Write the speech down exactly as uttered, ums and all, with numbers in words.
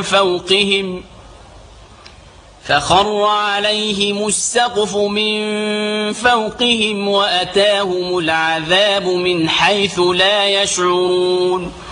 فوقهم فخر عليهم السقف من فوقهم وأتاهم العذاب من حيث لا يشعرون